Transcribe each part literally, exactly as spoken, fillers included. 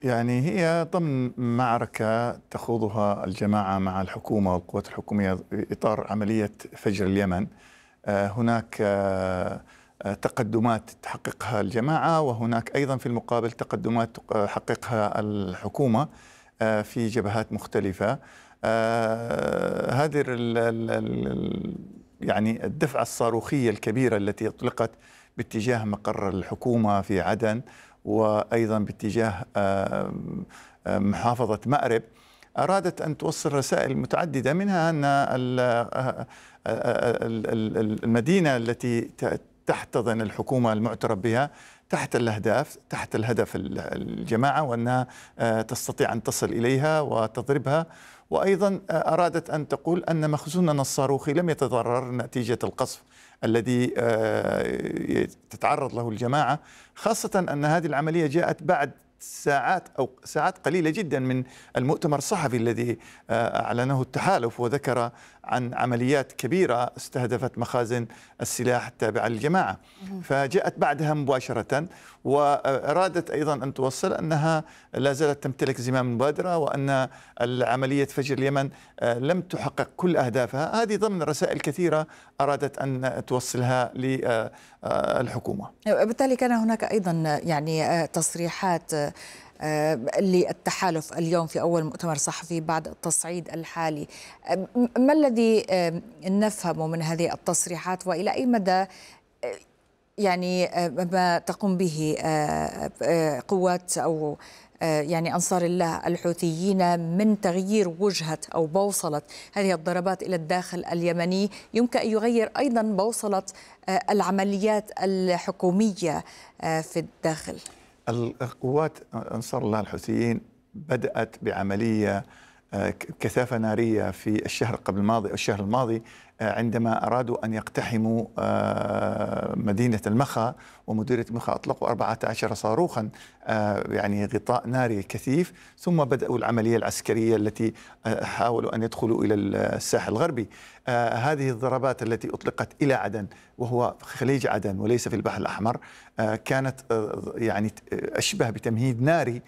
يعني هي ضمن معركة تخوضها الجماعة مع الحكومة والقوات الحكومية في إطار عملية فجر اليمن. آه، هناك آه، آه، تقدمات تحققها الجماعة، وهناك أيضا في المقابل تقدمات تحققها الحكومة آه، في جبهات مختلفة. آه، هذه ال- ال- ال- يعني الدفعة الصاروخية الكبيرة التي أطلقت باتجاه مقر الحكومة في عدن، وأيضا باتجاه آه، آه، محافظة مأرب، أرادت أن توصل رسائل متعددة، منها أن ال- آه، آه، ال- ال- المدينة التي ت- تحتضن الحكومة المعترف بها تحت الأهداف تحت الهدف ال- الجماعة، وأنها آه، تستطيع أن تصل إليها وتضربها. وأيضا آه، أرادت أن تقول أن مخزوننا الصاروخي لم يتضرر نتيجة القصف الذي آه، تتعرض له الجماعة، خاصة أن هذه العملية جاءت بعد ساعات أو ساعات قليلة جدا من المؤتمر الصحفي الذي آه، أعلنه التحالف، وذكر عن عمليات كبيرة استهدفت مخازن السلاح التابعة للجماعة. فجاءت بعدها مباشرة، وأرادت أيضا أن توصل أنها لا زالت تمتلك زمام المبادرة، وأن عملية فجر اليمن آه، لم تحقق كل أهدافها. هذه ضمن رسائل كثيرة أرادت أن توصلها للحكومة. بالتالي كان هناك أيضا يعني تصريحات للتحالف اليوم في أول مؤتمر صحفي بعد التصعيد الحالي. ما الذي نفهمه من هذه التصريحات، وإلى أي مدى يعني ما تقوم به قوات أو يعني أنصار الله الحوثيين من تغيير وجهة أو بوصلة هذه الضربات إلى الداخل اليمني يمكن أن يغير أيضا بوصلة العمليات الحكومية في الداخل؟ القوات أنصار الله الحوثيين بدأت بعملية كثافة نارية في الشهر قبل الماضي أو الشهر الماضي، عندما أرادوا أن يقتحموا مدينة المخا ومديرية المخا. أطلقوا أربعة عشر صاروخا، يعني غطاء ناري كثيف، ثم بدأوا العملية العسكرية التي حاولوا أن يدخلوا إلى الساحل الغربي. هذه الضربات التي أطلقت إلى عدن، وهو خليج عدن وليس في البحر الأحمر، كانت يعني أشبه بتمهيد ناري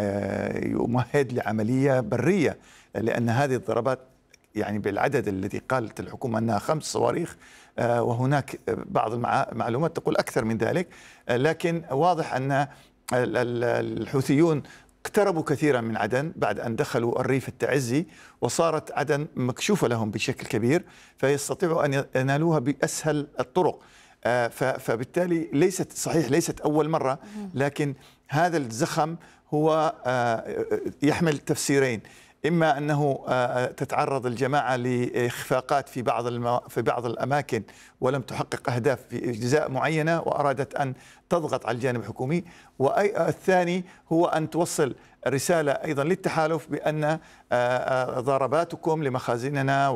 يمهد لعملية برية، لأن هذه الضربات يعني بالعدد الذي قالت الحكومة أنها خمس صواريخ، وهناك بعض المعلومات تقول أكثر من ذلك، لكن واضح أن الحوثيون اقتربوا كثيرا من عدن بعد أن دخلوا الريف التعزي، وصارت عدن مكشوفة لهم بشكل كبير، فيستطيعوا أن ينالوها بأسهل الطرق. فبالتالي ليست صحيح ليست أول مرة، لكن هذا الزخم هو يحمل تفسيرين: إما أنه تتعرض الجماعة لإخفاقات في بعض المو... في بعض الأماكن ولم تحقق أهداف في أجزاء معينة وأرادت أن تضغط على الجانب الحكومي، والثاني هو أن توصل رسالة أيضا للتحالف بأن ضرباتكم لمخازننا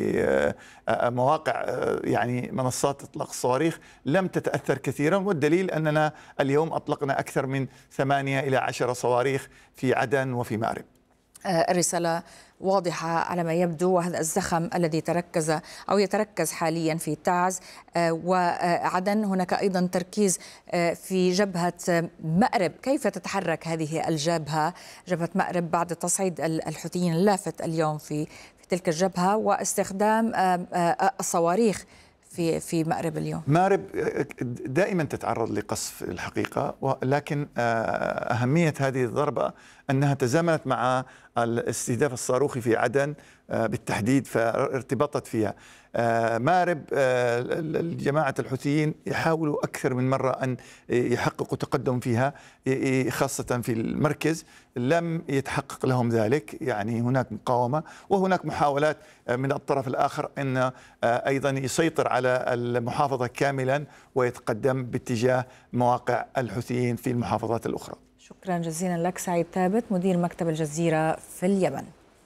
ولمواقع يعني منصات إطلاق الصواريخ لم تتأثر كثيرا، والدليل أننا اليوم أطلقنا أكثر من ثمانية إلى عشرة صواريخ في عدن وفي مأرب. الرسالة واضحة على ما يبدو، وهذا الزخم الذي تركز أو يتركز حاليا في تعز وعدن. هناك أيضا تركيز في جبهة مأرب. كيف تتحرك هذه الجبهة، جبهة مأرب، بعد تصعيد الحوثيين اللافت اليوم في في تلك الجبهة واستخدام الصواريخ في في مأرب اليوم؟ مأرب دائما تتعرض لقصف الحقيقة، ولكن أهمية هذه الضربة أنها تزامنت مع الاستهداف الصاروخي في عدن بالتحديد، فارتبطت فيها. مأرب جماعة الحوثيين يحاولوا أكثر من مرة أن يحققوا تقدم فيها، خاصة في المركز لم يتحقق لهم ذلك، يعني هناك مقاومة وهناك محاولات من الطرف الآخر أن أيضا يسيطر على المحافظة كاملا ويتقدم باتجاه مواقع الحوثيين في المحافظات الأخرى. شكرا جزيلا لك سعيد ثابت، مدير مكتب الجزيرة في اليمن.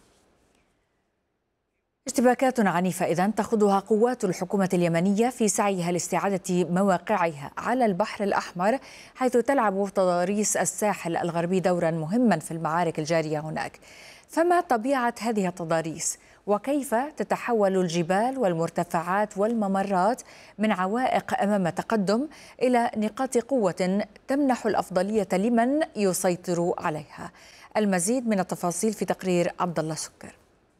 اشتباكات عنيفة إذن تخوضها قوات الحكومة اليمنية في سعيها لاستعادة مواقعها على البحر الأحمر، حيث تلعب تضاريس الساحل الغربي دورا مهما في المعارك الجارية هناك. فما طبيعة هذه التضاريس، وكيف تتحول الجبال والمرتفعات والممرات من عوائق أمام تقدم إلى نقاط قوة تمنح الأفضلية لمن يسيطر عليها. المزيد من التفاصيل في تقرير عبد الله سكر.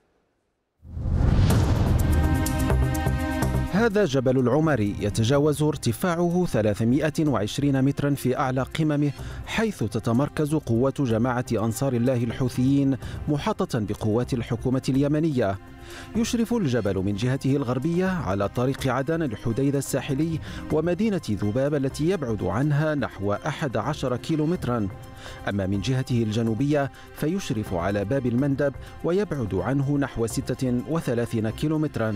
هذا جبل العمري يتجاوز ارتفاعه ثلاثمائة وعشرين مترا في أعلى قممه، حيث تتمركز قوة جماعة أنصار الله الحوثيين محاطة بقوات الحكومة اليمنية. يشرف الجبل من جهته الغربية على طريق عدن الحديدة الساحلي ومدينة ذباب التي يبعد عنها نحو أحد عشر كيلومترا، أما من جهته الجنوبية فيشرف على باب المندب ويبعد عنه نحو ستة وثلاثين كيلومترا.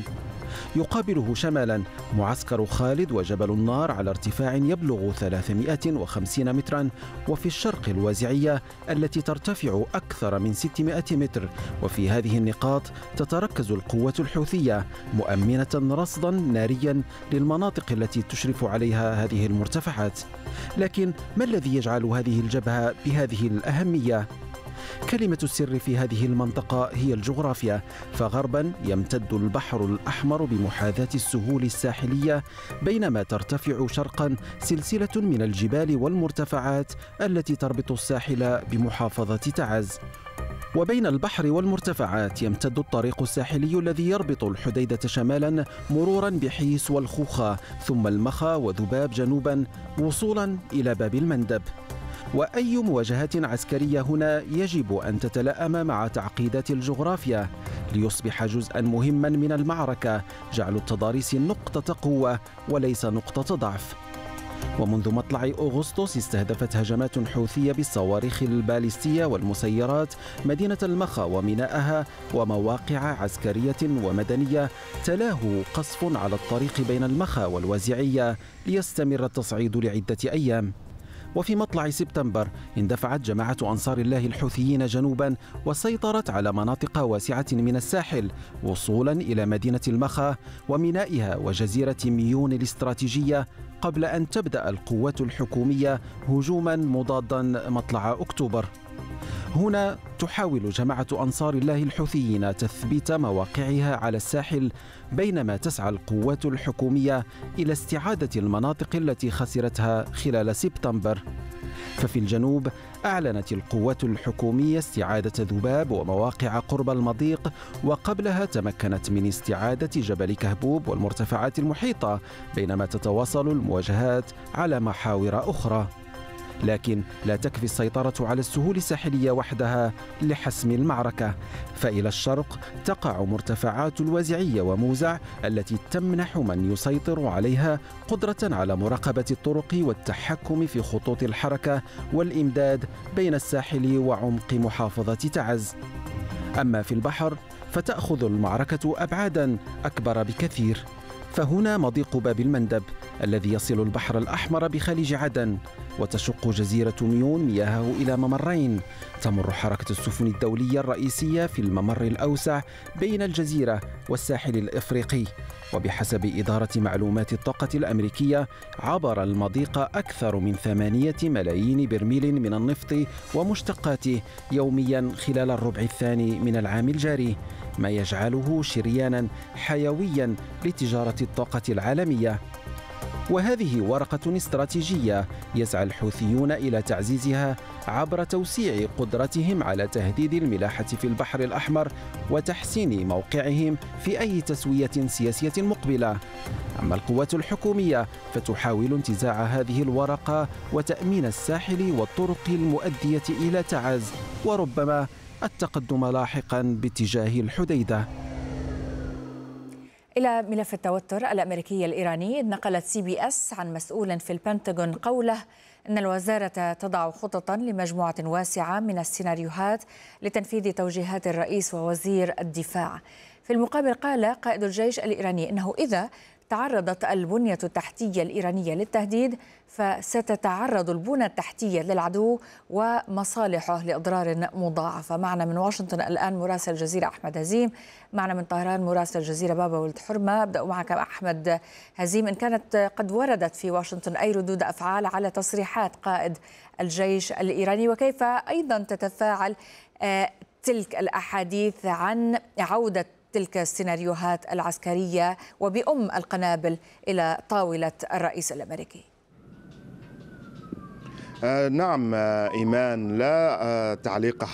يقابله شمالا معسكر خالد وجبل النار على ارتفاع يبلغ ثلاثمائة وخمسين مترا، وفي الشرق الوازعية التي ترتفع أكثر من ستمائة متر. وفي هذه النقاط تتركز القوة الحوثية مؤمنة رصدا ناريا للمناطق التي تشرف عليها هذه المرتفعات. لكن ما الذي يجعل هذه الجبهة بهذه الأهمية؟ كلمة السر في هذه المنطقة هي الجغرافيا، فغربا يمتد البحر الأحمر بمحاذاة السهول الساحلية، بينما ترتفع شرقا سلسلة من الجبال والمرتفعات التي تربط الساحل بمحافظة تعز. وبين البحر والمرتفعات يمتد الطريق الساحلي الذي يربط الحديدة شمالا مرورا بحيس والخوخة، ثم المخا وذباب جنوبا وصولا إلى باب المندب. وأي مواجهة عسكرية هنا يجب أن تتلائم مع تعقيدات الجغرافيا ليصبح جزءا مهما من المعركة، جعل التضاريس نقطة قوة وليس نقطة ضعف. ومنذ مطلع أغسطس استهدفت هجمات حوثية بالصواريخ الباليستية والمسيرات مدينة المخا وميناءها ومواقع عسكرية ومدنية، تلاه قصف على الطريق بين المخا والوازعية ليستمر التصعيد لعدة أيام. وفي مطلع سبتمبر اندفعت جماعة أنصار الله الحوثيين جنوبا وسيطرت على مناطق واسعة من الساحل وصولا إلى مدينة المخا ومينائها وجزيرة ميون الاستراتيجية، قبل أن تبدأ القوات الحكومية هجوما مضادا مطلع أكتوبر. هنا تحاول جماعة أنصار الله الحوثيين تثبيت مواقعها على الساحل، بينما تسعى القوات الحكومية إلى استعادة المناطق التي خسرتها خلال سبتمبر. ففي الجنوب أعلنت القوات الحكومية استعادة ذباب ومواقع قرب المضيق، وقبلها تمكنت من استعادة جبل كهبوب والمرتفعات المحيطة، بينما تتواصل المواجهات على محاور أخرى. لكن لا تكفي السيطرة على السهول الساحلية وحدها لحسم المعركة، فإلى الشرق تقع مرتفعات الوازعية وموزع التي تمنح من يسيطر عليها قدرة على مراقبة الطرق والتحكم في خطوط الحركة والإمداد بين الساحل وعمق محافظة تعز. أما في البحر فتأخذ المعركة أبعادا أكبر بكثير، فهنا مضيق باب المندب الذي يصل البحر الأحمر بخليج عدن، وتشق جزيرة ميون مياهه إلى ممرين. تمر حركة السفن الدولية الرئيسية في الممر الأوسع بين الجزيرة والساحل الإفريقي، وبحسب إدارة معلومات الطاقة الأمريكية عبر المضيق أكثر من ثمانية ملايين برميل من النفط ومشتقاته يوميا خلال الربع الثاني من العام الجاري، ما يجعله شريانا حيويا لتجارة الطاقة العالمية. وهذه ورقة استراتيجية يسعى الحوثيون إلى تعزيزها عبر توسيع قدرتهم على تهديد الملاحة في البحر الأحمر وتحسين موقعهم في أي تسوية سياسية مقبلة. أما القوات الحكومية فتحاول انتزاع هذه الورقة وتأمين الساحل والطرق المؤدية إلى تعز، وربما التقدم لاحقا باتجاه الحديدة. إلى ملف التوتر الأمريكي الإيراني، نقلت سي بي اس عن مسؤول في البنتاغون قوله أن الوزارة تضع خططا لمجموعة واسعة من السيناريوهات لتنفيذ توجيهات الرئيس ووزير الدفاع. في المقابل قال قائد الجيش الإيراني أنه إذا تعرضت البنية التحتية الإيرانية للتهديد فستتعرض البنى التحتية للعدو ومصالحه لأضرار مضاعفة. معنا من واشنطن الآن مراسل الجزيرة أحمد هزيم، معنا من طهران مراسل الجزيرة بابا ولد حرمة. أبدأ معك أحمد هزيم، إن كانت قد وردت في واشنطن أي ردود أفعال على تصريحات قائد الجيش الإيراني، وكيف أيضا تتفاعل تلك الأحاديث عن عودة تلك السيناريوهات العسكرية وبأم القنابل إلى طاولة الرئيس الأمريكي؟ نعم إيمان، لا تعليق